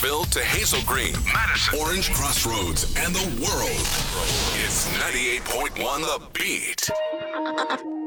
Nashville to Hazel Green, Madison, Orange Crossroads, and the world. It's 98.1 The Beat.